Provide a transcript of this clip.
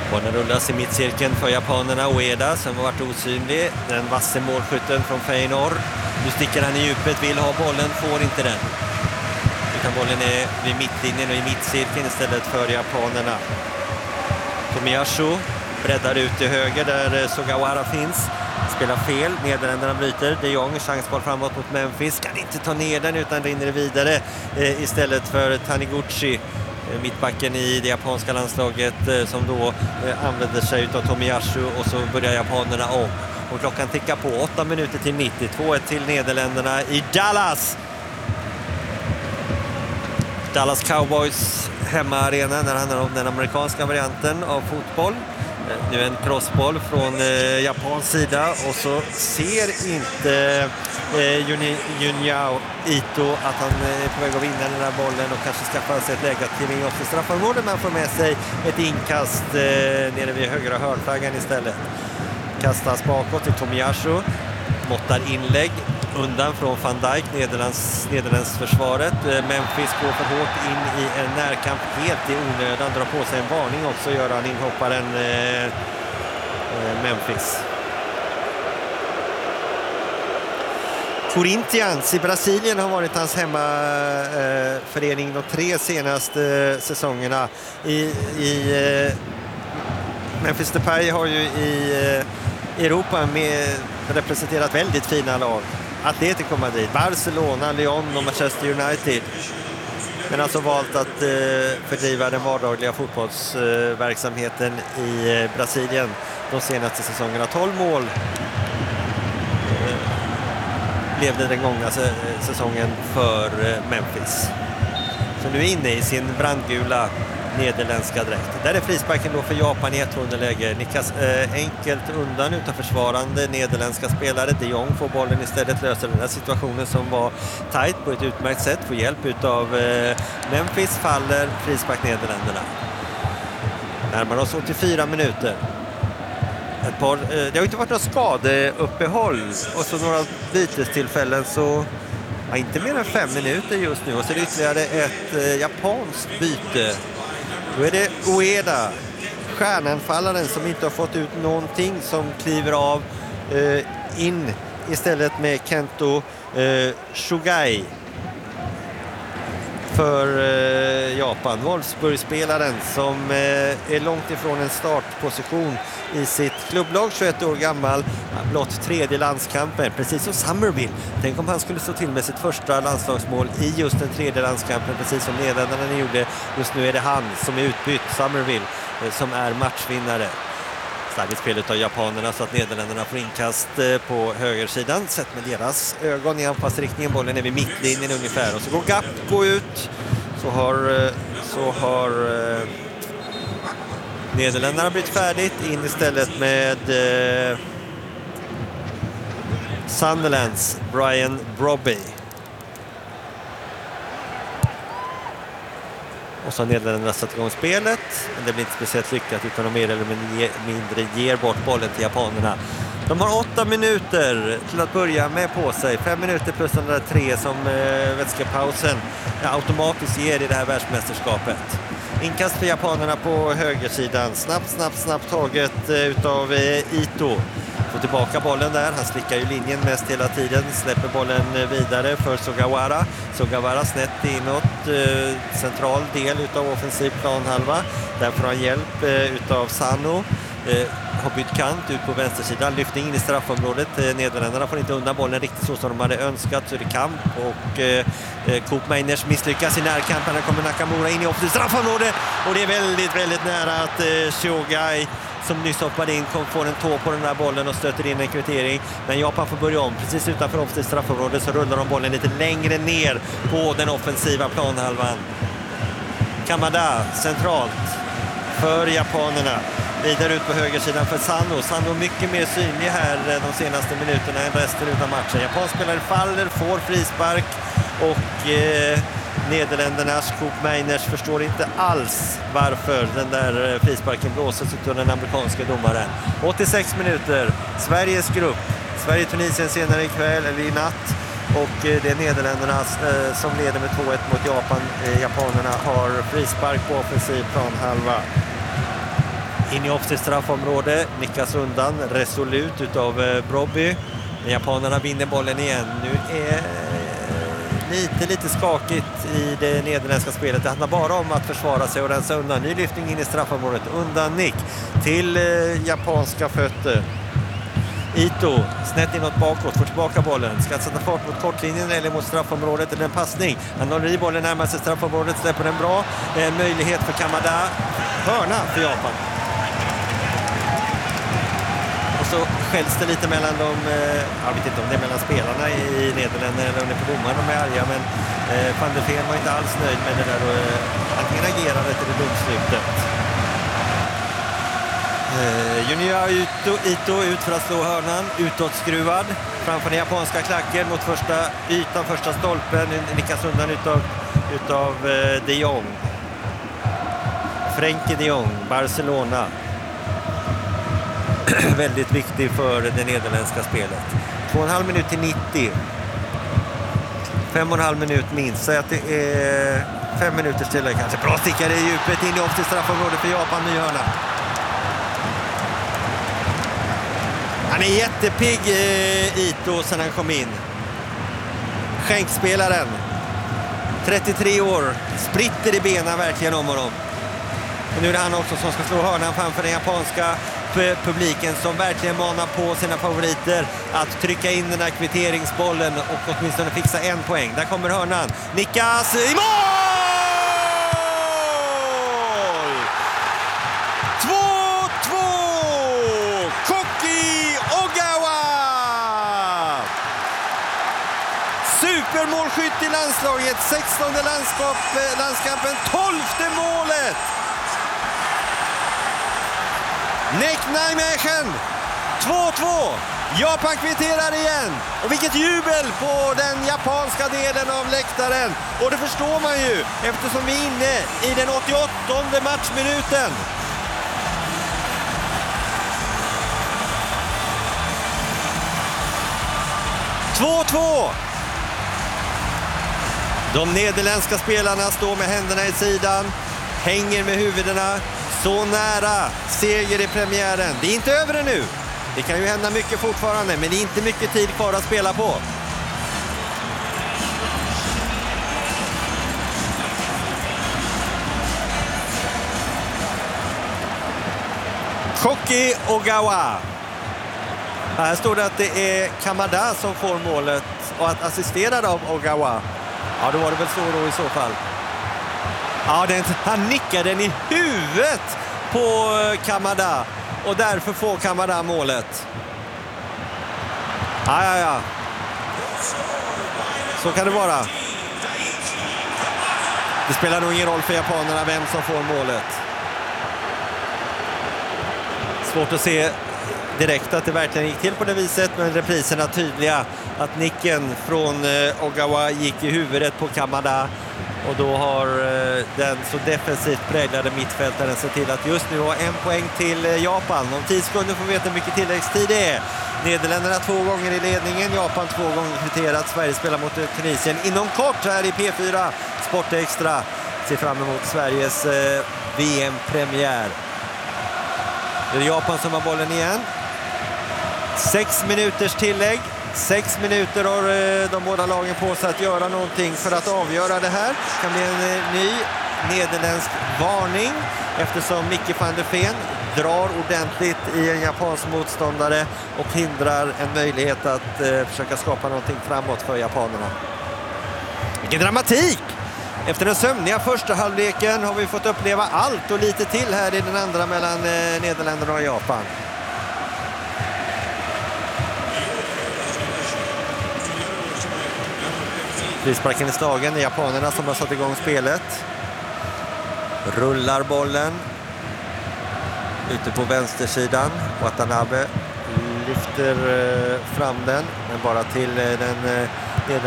Bollen rullas i mittcirkeln för japanerna. Ueda som har varit osynlig. Den vasse målskytten från Feyenoord. Nu sticker han i djupet, vill ha bollen, får inte den. Utan bollen är vid mittlinjen och i mittcirkeln istället för japanerna. Tomiyasu breddar ut till höger där Sugawara finns. Spelar fel, Nederländerna bryter. De Jong, chansboll framåt mot Memphis. Kan inte ta ner den utan rinner vidare istället för Taniguchi. Mittbacken i det japanska landslaget som då använder sig av Tomiyasu och så börjar japanerna om. Och klockan tickar på, 8 minuter till 90, 2-1 till Nederländerna i Dallas. Dallas Cowboys hemmaarena när det handlar om den amerikanska varianten av fotboll. Nu en crossboll från Japans sida och så ser inte Junyao Ito att han är på väg att vinna den här bollen och kanske skaffa sig ett läge att kliva in också straffområdet, men får med sig ett inkast nere vid högra hörnflaggan istället. Kastas bakåt till Tomiyasu, måttar inlägg undan från Van Dijk, Nederländs försvaret. Memphis går för hårt in i en närkamp helt i onödan, drar på sig en varning också, gör han inhopparen Memphis. Corinthians i Brasilien har varit hans hemmaförening de 3 senaste säsongerna. Memphis Depay har ju i Europa representerat väldigt fina lag. Atletico Madrid, Barcelona, Lyon och Manchester United. Men alltså valt att fördriva den vardagliga fotbollsverksamheten i Brasilien de senaste säsongerna. 12 mål blev det den gångna säsongen för Memphis. Så nu är inne i sin brandgula nederländska dräkt. Där är frisparken då för Japan i ett underläge. Nickas enkelt undan utan försvarande nederländska spelare. De Jong får bollen istället, löser den här situationen som var tajt på ett utmärkt sätt. Får hjälp utav Memphis, faller frispark Nederländerna. Närmar oss 84 minuter. Det har inte varit några skadeuppehåll och så några bytestillfällen, så inte mer än 5 minuter just nu. Och så är det ytterligare ett japanskt byte. Då är det Ueda, stjärnanfallaren som inte har fått ut någonting, som kliver av in istället med Kento Shogai för Japan. Wolfsburg-spelaren som är långt ifrån en startposition i sitt klubblag, 21 år gammal, blott 3:e landskampen, precis som Summerville. Tänk om han skulle stå till med sitt första landslagsmål i just den 3:e landskampen, precis som Nederländerna gjorde. Just nu är det han som är utbytt, Summerville, som är matchvinnare. Starkt spelet av japanerna så att Nederländerna får inkast på högersidan. Sett med deras ögon i anpassriktningen. Bollen är vid mittlinjen ungefär. Och så går Gappo ut. Så har Nederländerna blivit färdigt. In istället med Sunderlands Brian Brobby. Och så har Nederländerna satt igång spelet. Men det blir inte speciellt lyckat utan de mer eller mindre ger bort bollen till japanerna. De har 8 minuter till att börja med på sig. 5 minuter plus de där 3 som vätskepausen automatiskt ger i det här världsmästerskapet. Inkast för japanerna på högersidan. Snabbt taget utav Ito. Får tillbaka bollen där. Han slickar ju linjen mest hela tiden. Släpper bollen vidare för Sugawara. Sugawara snett inåt. Central del utav offensiv planhalva. Där får han hjälp utav Sano. Har bytt kant ut på vänstersidan. Lyfter in i straffområdet. Nederländerna får inte undan bollen riktigt så som de hade önskat. Så är det kamp. Och Koop Meiners misslyckas i närkampen. Här kommer Nakamura in i offensivt straffområde. Och det är väldigt nära att Shogai, som nyss hoppade in, får en tå på den där bollen och stöter in en kvittering. Men Japan får börja om. Precis utanför offensivt straffområde så rullar de bollen lite längre ner på den offensiva planhalvan. Kamada centralt för japanerna. Vidare ut på högersidan för Sano mycket mer synlig här de senaste minuterna än resten av matchen. Japanspelare faller, får frispark och Nederländernas Koop Meiners förstår inte alls varför den där frisparken blåses av den amerikanska domaren. 86 minuter, Sveriges grupp. Sverige-Tunisien senare ikväll eller i natt. Och det är Nederländerna som leder med 2-1 mot Japan. Japanerna har frispark på offensiv planhalva. In i offside straffområde, nickas undan resolut utav Brobbey. Japanerna vinner bollen igen. Nu är lite skakigt i det nederländska spelet. Det handlar bara om att försvara sig och rensa undan. Ny lyftning in i straffområdet. Undan nick till japanska fötter. Ito snett inåt bakåt, får tillbaka bollen. Ska sätta fart mot kortlinjen eller mot straffområdet eller en passning. Han håller i bollen närmare sig straffområdet, släpper den bra. Möjlighet för Kamada. Hörna för Japan. Och så skälls det lite mellan de, jag vet inte om det är mellan spelarna i Nederländerna eller om det är på domaren, de är arga, men Van der Ven var inte alls nöjd med det där och antingen agerade till det domslutet. Junior Ito ut för att slå hörnan, utåtskruvad framför den japanska klacken mot första stolpen, nickas undan utav de Jong. Frenkie de Jong, Barcelona. Väldigt viktig för det nederländska spelet. 2,5 minut till 90. 5,5 minut minst. Så att det är 5 minuter till kanske. Bra stickare i djupet in i offside straffområdet för Japan, ny hörna. Han är jättepigg Ito sen han kom in. Skänkspelaren. 33 år. Spritter i benen verkligen om honom. Och nu är det han också som ska slå hörnan framför den japanska publiken som verkligen manar på sina favoriter att trycka in den här kvitteringsbollen och åtminstone fixa en poäng. Där kommer hörnan. Nickas i mål! 2-2! Koki Ogawa! Supermålskytt i landslaget. 16:e landskampen. 12:e målet! Nick Nijmegen, 2-2. Japan kvitterar igen. Och vilket jubel på den japanska delen av läktaren. Och det förstår man ju eftersom vi är inne i den 88:e matchminuten. De nederländska spelarna står med händerna i sidan, hänger med huvudena. Så nära seger i premiären. Det är inte över det nu. Det kan ju hända mycket fortfarande, men det är inte mycket tid kvar att spela på. Koki Ogawa. Här står det att det är Kamada som får målet och att assisterad av Ogawa. Ja, då var det väl så då i så fall. Ja, han nickade den i huvudet på Kamada och därför får Kamada målet. Ja. Så kan det vara. Det spelar nog ingen roll för japanerna vem som får målet. Svårt att se direkt att det verkligen gick till på det viset, men repriserna tydliga att nicken från Ogawa gick i huvudet på Kamada. Och då har den så defensivt präglade mittfältaren sett till att just nu har en poäng till Japan. Om 10 sekunder får vi veta hur mycket tilläggstid det är. Nederländerna 2 gånger i ledningen, Japan 2 gånger kvitterat. Sverige spelar mot Tunisien inom kort här i P4 Sport Extra. Ser fram emot Sveriges VM-premiär. Det är Japan som har bollen igen. 6 minuters tillägg. 6 minuter har de båda lagen på sig att göra någonting för att avgöra det här. Det kan bli en ny nederländsk varning eftersom Micke van der Ven drar ordentligt i en japansk motståndare och hindrar en möjlighet att försöka skapa någonting framåt för japanerna. Vilken dramatik! Efter den sömniga första halvleken har vi fått uppleva allt och lite till här i den andra mellan Nederländerna och Japan. Frisparken i slagen, det är japanerna som har satt igång spelet. Rullar bollen ute på vänstersidan. Watanabe lyfter fram den, men bara till den